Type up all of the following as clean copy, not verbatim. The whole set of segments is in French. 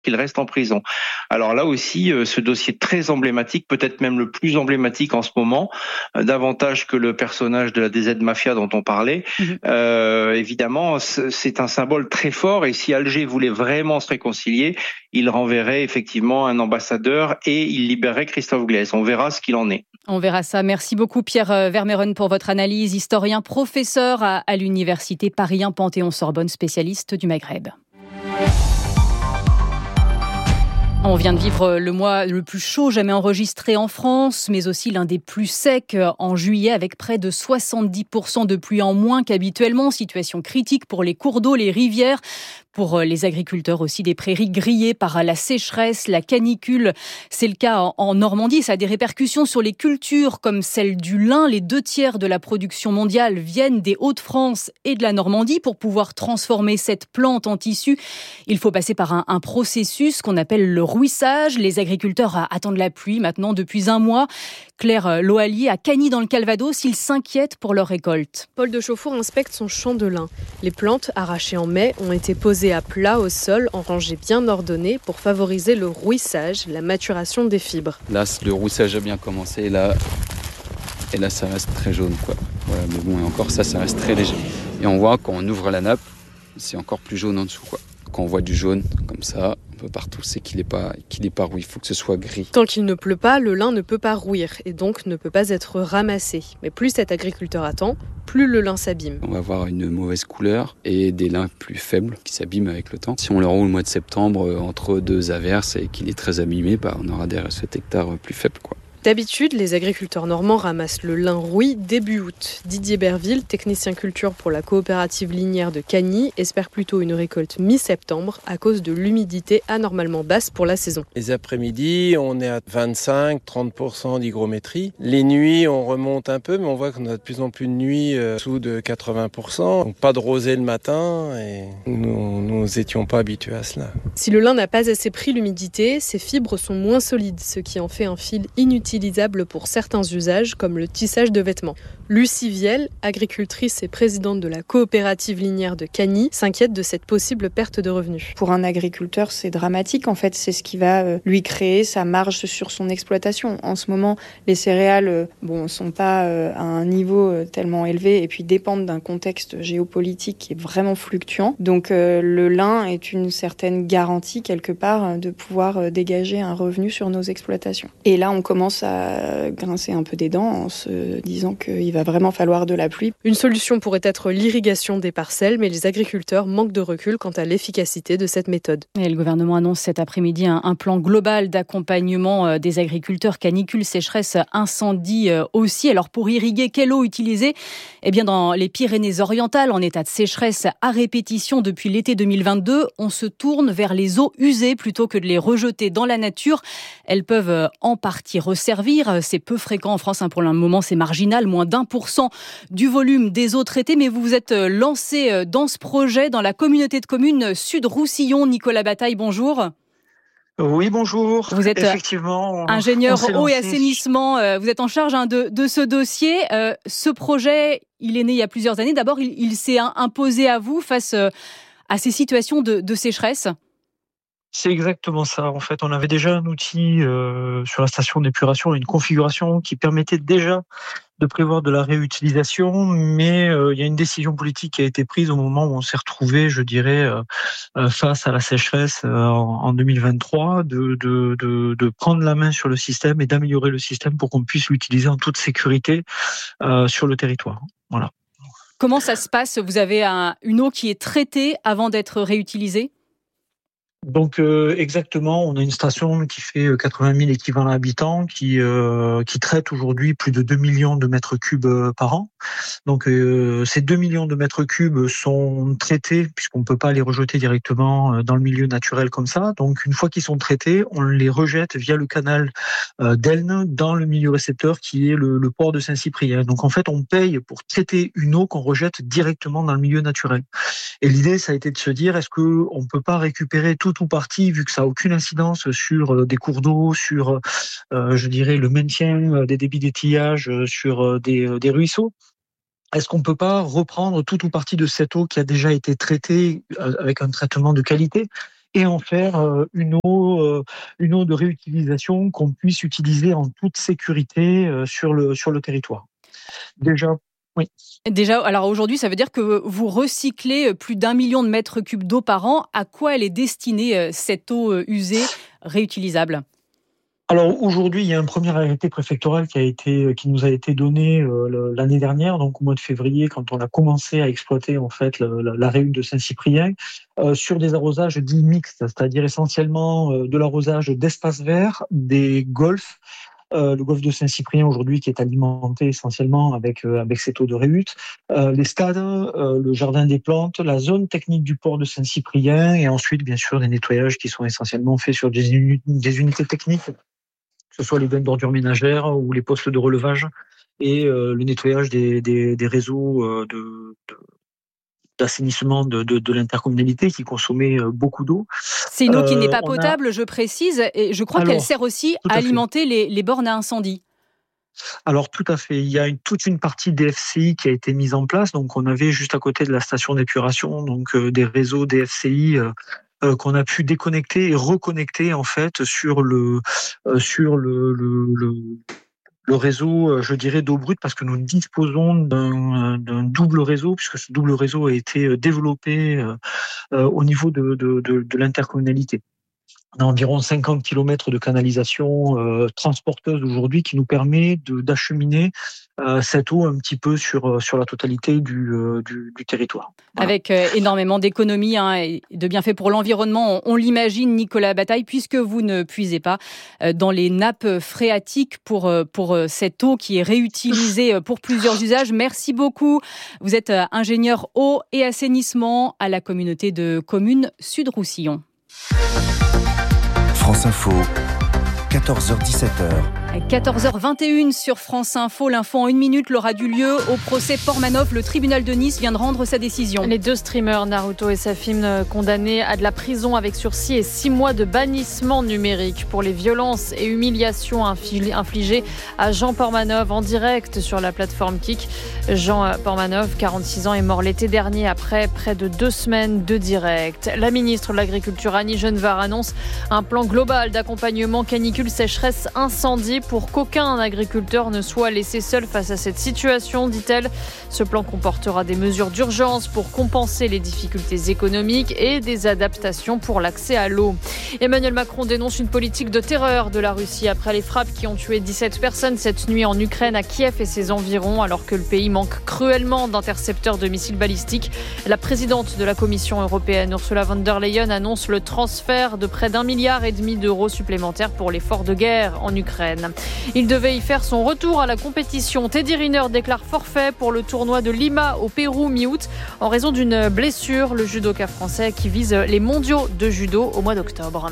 qu'il reste en prison. Alors là aussi, ce dossier très emblématique, peut-être même le plus emblématique en ce moment, davantage que le personnage de la DZ Mafia dont on parlait. Évidemment, c'est un symbole très fort, et si Alger voulait vraiment se réconcilier, il renverrait effectivement un ambassadeur et il libérerait Christophe Glaise. On verra ce qu'il en est. On verra ça. Merci beaucoup Pierre Vermeuren pour votre analyse. Historien, professeur à l'université Paris 1 Panthéon-Sorbonne, spécialiste du Maghreb. On vient de vivre le mois le plus chaud jamais enregistré en France, mais aussi l'un des plus secs en juillet, avec près de 70% de pluie en moins qu'habituellement. Situation critique pour les cours d'eau, les rivières. Pour les agriculteurs aussi, des prairies grillées par la sécheresse, la canicule. C'est le cas en Normandie. Ça a des répercussions sur les cultures comme celle du lin. Les 2/3 de la production mondiale viennent des Hauts-de-France et de la Normandie. Pour pouvoir transformer cette plante en tissu, il faut passer par un processus qu'on appelle le rouissage. Les agriculteurs attendent la pluie maintenant depuis un mois. Claire Loalier à Cagny dans le Calvados, ils s'inquiètent pour leur récolte. Paul de Chauffour inspecte son champ de lin. Les plantes arrachées en mai ont été posées à plat au sol en rangées bien ordonnées pour favoriser le rouissage, la maturation des fibres. Là, le rouissage a bien commencé et là ça reste très jaune, quoi. Voilà, mais bon, et encore ça reste très léger. Et on voit quand on ouvre la nappe, c'est encore plus jaune en dessous, quoi. Quand on voit du jaune comme ça, un peu partout, c'est qu'il n'est pas rouillé, il faut que ce soit gris. Tant qu'il ne pleut pas, le lin ne peut pas rouir et donc ne peut pas être ramassé. Mais plus cet agriculteur attend, plus le lin s'abîme. On va avoir une mauvaise couleur et des lins plus faibles qui s'abîment avec le temps. Si on le roule au mois de septembre entre deux averses et qu'il est très abîmé, on aura des récoltes hectares plus faibles, quoi. D'habitude, les agriculteurs normands ramassent le lin rouille début août. Didier Berville, technicien culture pour la coopérative linière de Cagny, espère plutôt une récolte mi-septembre à cause de l'humidité anormalement basse pour la saison. Les après-midi, on est à 25-30% d'hygrométrie. Les nuits, on remonte un peu, mais on voit qu'on a de plus en plus de nuits sous de 80%. Donc pas de rosée le matin et nous étions pas habitués à cela. Si le lin n'a pas assez pris l'humidité, ses fibres sont moins solides, ce qui en fait un fil inutilisable pour certains usages comme le tissage de vêtements. Lucie Viel, agricultrice et présidente de la coopérative linière de Cagny, s'inquiète de cette possible perte de revenus. Pour un agriculteur, c'est dramatique. En fait, c'est ce qui va lui créer sa marge sur son exploitation. En ce moment, les céréales sont pas à un niveau tellement élevé et puis dépendent d'un contexte géopolitique qui est vraiment fluctuant. Donc le lin est une certaine garantie quelque part de pouvoir dégager un revenu sur nos exploitations. Et là, on commence à grincer un peu des dents en se disant qu'il va vraiment falloir de la pluie. Une solution pourrait être l'irrigation des parcelles, mais les agriculteurs manquent de recul quant à l'efficacité de cette méthode. Et le gouvernement annonce cet après-midi un plan global d'accompagnement des agriculteurs, canicule, sécheresse, incendie aussi. Alors pour irriguer, quelle eau utiliser ? Eh bien dans les Pyrénées-Orientales, en état de sécheresse à répétition depuis l'été 2022, on se tourne vers les eaux usées plutôt que de les rejeter dans la nature. Elles peuvent en partie resservir. C'est peu fréquent en France, pour le moment c'est marginal, moins d'1% du volume des eaux traitées. Mais vous vous êtes lancé dans ce projet dans la communauté de communes Sud-Roussillon. Nicolas Bataille, bonjour. Oui, bonjour. Vous êtes effectivement ingénieur eau et assainissement. Vous êtes en charge de ce dossier. Ce projet, il est né il y a plusieurs années. D'abord, il s'est imposé à vous face à ces situations de sécheresse. C'est exactement ça. En fait, on avait déjà un outil sur la station d'épuration, une configuration qui permettait déjà de prévoir de la réutilisation, mais il y a une décision politique qui a été prise au moment où on s'est retrouvé, je dirais, face à la sécheresse en 2023, de prendre la main sur le système et d'améliorer le système pour qu'on puisse l'utiliser en toute sécurité sur le territoire. Voilà. Comment ça se passe ? Vous avez une eau qui est traitée avant d'être réutilisée ? Donc exactement, on a une station qui fait 80 000 équivalents habitants qui traite aujourd'hui plus de 2 millions de mètres cubes par an. Donc ces 2 millions de mètres cubes sont traités puisqu'on ne peut pas les rejeter directement dans le milieu naturel comme ça. Donc une fois qu'ils sont traités, on les rejette via le canal d'Elne dans le milieu récepteur qui est le port de Saint-Cyprien. Donc en fait, on paye pour traiter une eau qu'on rejette directement dans le milieu naturel. Et l'idée, ça a été de se dire, est-ce qu'on ne peut pas récupérer tout ou partie, vu que ça n'a aucune incidence sur des cours d'eau, sur, je dirais, le maintien des débits d'étillage, sur des ruisseaux. Est-ce qu'on ne peut pas reprendre tout ou partie de cette eau qui a déjà été traitée avec un traitement de qualité et en faire une eau de réutilisation qu'on puisse utiliser en toute sécurité sur le territoire. Déjà, alors aujourd'hui, ça veut dire que vous recyclez plus d'1 million de mètres cubes d'eau par an. À quoi elle est destinée, cette eau usée, réutilisable ? Alors aujourd'hui, il y a un premier arrêté préfectoral qui nous a été donné l'année dernière, donc au mois de février, quand on a commencé à exploiter en fait la réhute de Saint-Cyprien sur des arrosages dits mixtes, c'est-à-dire essentiellement de l'arrosage d'espaces verts, des golfs. Le golfe de Saint-Cyprien aujourd'hui qui est alimenté essentiellement avec cette eau de réhute, les stades, le jardin des plantes, la zone technique du port de Saint-Cyprien et ensuite bien sûr des nettoyages qui sont essentiellement faits sur des unités techniques, que ce soit les bennes d'ordures ménagères ou les postes de relevage et le nettoyage des réseaux d'assainissement de l'intercommunalité qui consommait beaucoup d'eau. C'est une eau qui n'est pas potable, je précise, et je crois qu'elle sert aussi à alimenter les bornes à incendie. Alors tout à fait, il y a toute une partie DFCI qui a été mise en place, donc on avait juste à côté de la station d'épuration donc des réseaux DFCI qu'on a pu déconnecter et reconnecter en fait sur le réseau, je dirais, d'eau brute, parce que nous disposons d'un double réseau, puisque ce double réseau a été développé au niveau de l'intercommunalité. On a environ 50 km de canalisation transporteuse aujourd'hui qui nous permet d'acheminer cette eau un petit peu sur la totalité du territoire. Voilà. Avec énormément d'économies et de bienfaits pour l'environnement, on l'imagine, Nicolas Bataille, puisque vous ne puisez pas dans les nappes phréatiques pour cette eau qui est réutilisée pour plusieurs usages. Merci beaucoup. Vous êtes ingénieur eau et assainissement à la communauté de communes Sud-Roussillon. France Info, 14h-17h. 14h21 sur France Info. L'info en 1 minute. L'aura du lieu au procès Portmanov. Le tribunal de Nice vient de rendre sa décision. Les 2 streamers, Naruto et Safim, condamnés à de la prison avec sursis et 6 mois de bannissement numérique pour les violences et humiliations infligées à Jean Portmanov en direct sur la plateforme Kik. Jean Portmanov, 46 ans, est mort l'été dernier après près de 2 semaines de direct. La ministre de l'Agriculture, Annie Genevard, annonce un plan global d'accompagnement canicule, sécheresse, incendie pour qu'aucun agriculteur ne soit laissé seul face à cette situation, dit-elle. Ce plan comportera des mesures d'urgence pour compenser les difficultés économiques et des adaptations pour l'accès à l'eau. Emmanuel Macron dénonce une politique de terreur de la Russie après les frappes qui ont tué 17 personnes cette nuit en Ukraine, à Kiev et ses environs, alors que le pays manque cruellement d'intercepteurs de missiles balistiques. La présidente de la Commission européenne, Ursula von der Leyen, annonce le transfert de près d'1,5 milliard d'euros supplémentaires pour l'effort de guerre en Ukraine. Il devait y faire son retour à la compétition. Teddy Riner déclare forfait pour le tournoi de Lima au Pérou mi-août en raison d'une blessure. Le judoka français qui vise les mondiaux de judo au mois d'octobre.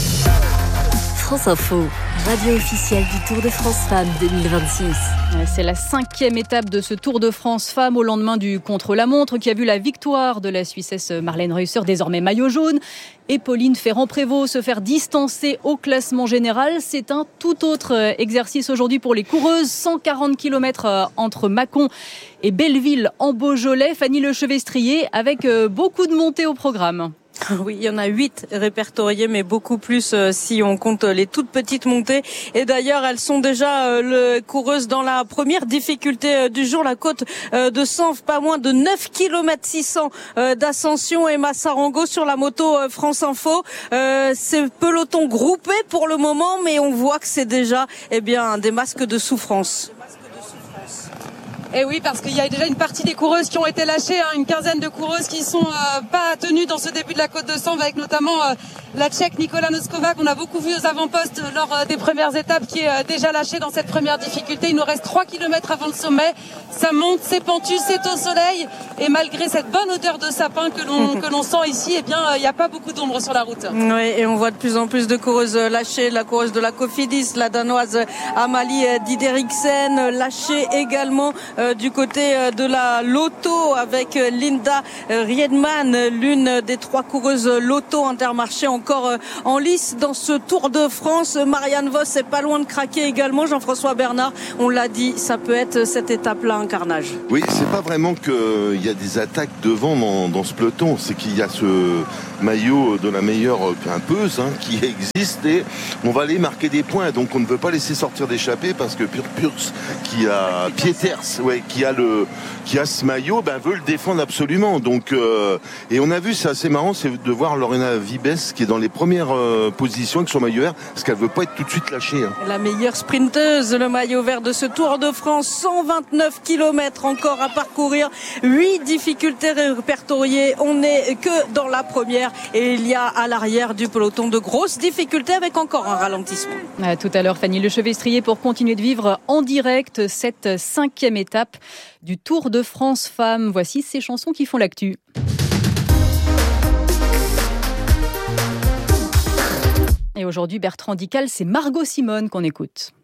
France Info, radio officielle du Tour de France Femmes 2026. C'est la 5e étape de ce Tour de France Femmes au lendemain du contre-la-montre qui a vu la victoire de la Suissesse Marlène Reusser, désormais maillot jaune, et Pauline Ferrand-Prévot se faire distancer au classement général. C'est un tout autre exercice aujourd'hui pour les coureuses. 140 km entre Mâcon et Belleville en Beaujolais. Fanny Lechevestrier avec beaucoup de montées au programme. Oui, il y en a 8 répertoriées, mais beaucoup plus si on compte les toutes petites montées. Et d'ailleurs, elles sont déjà coureuses dans la première difficulté du jour, la côte de Sanves, pas moins de 9 km 600 d'ascension. Emma Sarango sur la moto France Info. C'est peloton groupé pour le moment, mais on voit que c'est déjà des masques de souffrance. Et oui, parce qu'il y a déjà une partie des coureuses qui ont été lâchées, une quinzaine de coureuses qui sont pas tenues dans ce début de la côte de Sanves, avec notamment la Tchèque Nikola Noskova qu'on a beaucoup vu aux avant-postes lors des premières étapes, qui est déjà lâchée dans cette première difficulté. Il nous reste 3 km avant le sommet. Ça monte, c'est pentu, c'est au soleil, et malgré cette bonne odeur de sapin que l'on sent ici, il n'y a pas beaucoup d'ombre sur la route. Oui, et on voit de plus en plus de coureuses lâchées. La coureuse de la Cofidis, la danoise Amalie Dideriksen, lâchée également. du côté de la Lotto avec Linda Riedman, l'une des 3 coureuses Lotto Intermarché encore en lice dans ce Tour de France. Marianne Vos est pas loin de craquer également. Jean-François Bernard, on l'a dit, ça peut être cette étape-là un carnage. Oui, c'est pas vraiment qu'il y a des attaques devant dans ce peloton, c'est qu'il y a ce maillot de la meilleure grimpeuse qui existe et on va aller marquer des points. Donc on ne veut pas laisser sortir d'échappée parce que Purpurs qui a Pieters, qui a ce maillot, veut le défendre absolument. Donc et on a vu, c'est assez marrant, c'est de voir Lorena Vibes qui est dans les premières positions avec son maillot vert parce qu'elle veut pas être tout de suite lâchée. La meilleure sprinteuse, le maillot vert de ce Tour de France, 129 km encore à parcourir, 8 difficultés répertoriées. On n'est que dans la première et il y a à l'arrière du peloton de grosses difficultés avec encore un ralentissement. À tout à l'heure, Fanny Lechevestrier, pour continuer de vivre en direct cette 5e étape du Tour de France Femmes. Voici ces chansons qui font l'actu. Et aujourd'hui, Bertrand Dical, c'est Margot Simone qu'on écoute.